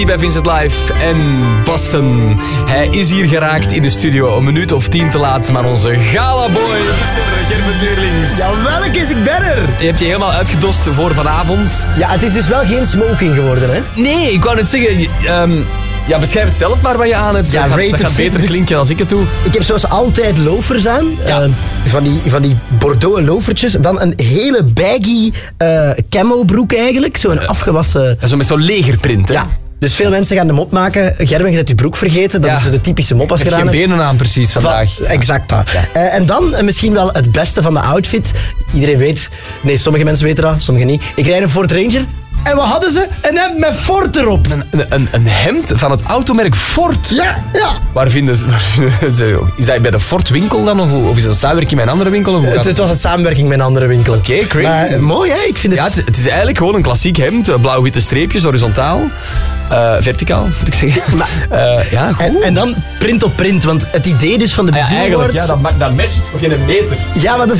Bij Vincent Live en Boston. Hij is hier geraakt in de studio een minuut of 10 te laat, maar onze galaboy is er, Gerben Teurlings. Ja, welk is, ik ben er. Je hebt je helemaal uitgedost voor vanavond. Ja, het is dus wel geen smoking geworden, hè? Nee, ik wou net zeggen... ja, beschrijf het zelf maar wat je aan hebt. Ja, dat gaat beter dus klinken als ik het doe. Ik heb zoals altijd loafers aan. Ja. Van die Bordeaux loafertjes. Dan een hele baggy camo broek eigenlijk. Zo'n afgewassen... Zo met zo'n legerprint, hè? Ja. Dus veel mensen gaan hem opmaken. Gerben, je hebt je broek vergeten. Dat is de typische mop als je gedaan hebt. Je hebt geen benen aan precies vandaag. Exact dat. Ja. En dan misschien wel het beste van de outfit. Iedereen weet... Nee, sommige mensen weten dat, sommige niet. Ik rijd een Ford Ranger. En wat hadden ze? Een hemd met Ford erop. Een hemd van het automerk Ford? Ja. Waar vinden ze... Is dat bij de Ford winkel dan? Of is dat een samenwerking met een andere winkel? Het was een samenwerking met een andere winkel. Oké, crazy. Mooi, hè? Ik vind het... Ja, het is eigenlijk gewoon een klassiek hemd. Blauw-witte streepjes, horizontaal. Verticaal, moet ik zeggen. Ja, goed. En dan print op print, want het idee dus van de Bizou Awards... Ja, dat matcht voor geen meter. Ja, maar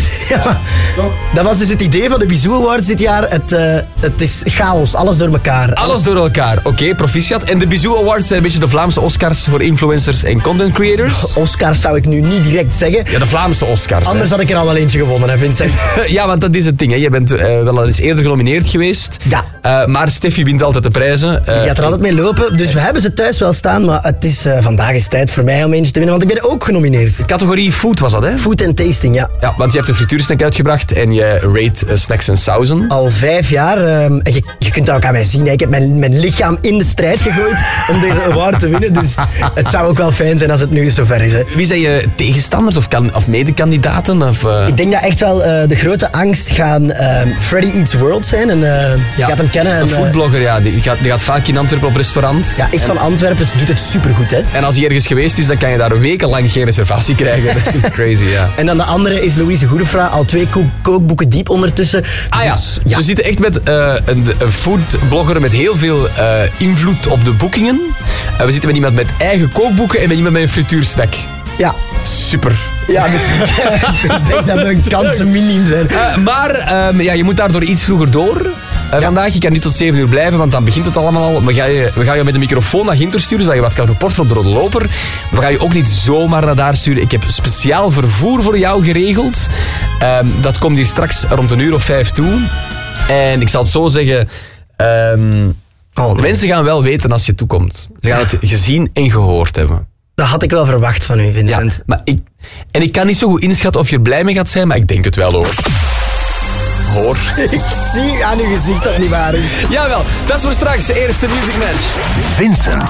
dat was dus het idee van de Bizou Awards dit jaar. Het is chaos, alles door elkaar. Alles door elkaar, oké, proficiat. En de Bizou Awards zijn een beetje de Vlaamse Oscars voor influencers en content creators. Oscars zou ik nu niet direct zeggen. Ja, de Vlaamse Oscars. Anders had ik er al wel eentje gewonnen, hè, Vincent. Ja, want dat is het ding, hè. Je bent wel eens eerder genomineerd geweest. Ja. Maar Steffi wint altijd de prijzen. Je gaat er altijd mee lopen, dus we hebben ze thuis wel staan, maar het is vandaag is tijd voor mij om eentje te winnen, want ik ben ook genomineerd. Categorie food was dat, hè? Food and tasting, ja. Ja, want je hebt een frituursnack uitgebracht en je rate snacks en sauzen. Al 5 jaar. Je kunt dat ook aan mij zien. Hè. Ik heb mijn lichaam in de strijd gegooid om deze award te winnen, dus het zou ook wel fijn zijn als het nu eens zover is. Hè. Wie zijn je tegenstanders of medekandidaten? Ik denk dat echt wel de grote angst gaan Freddy Eats World zijn. En, je gaat hem kennen. Een foodblogger, ja. Die gaat vaak in Antwerpen op restaurant. Ja, is van Antwerpen, doet het supergoed, hè. En als hij ergens geweest is, dan kan je daar wekenlang geen reservatie krijgen. Dat is echt crazy, ja. En dan de andere is Louise Goedefra, al 2 kookboeken diep ondertussen. Dus, ja. We zitten echt met een foodblogger met heel veel invloed op de boekingen. We zitten met iemand met eigen kookboeken en met iemand met een frituursnack. Ja. Super. Ja, dus ik denk dat mijn kansen miniem zijn. Maar je moet daardoor iets vroeger door. Vandaag, je kan niet tot 7 uur blijven, want dan begint het allemaal al. We gaan je met een microfoon naar Ginter sturen, zodat je wat kan reporteren op de Rode Loper. We gaan je ook niet zomaar naar daar sturen. Ik heb speciaal vervoer voor jou geregeld. Dat komt hier straks rond 1:05 toe. En ik zal het zo zeggen... De mensen gaan wel weten als je toekomt. Ze gaan het gezien en gehoord hebben. Dat had ik wel verwacht van u, Vincent. Ja, maar ik kan niet zo goed inschatten of je er blij mee gaat zijn, maar ik denk het wel, hoor. Ik zie aan uw gezicht dat het niet waar is. Jawel, dat is voor straks de eerste Music Match. Vincent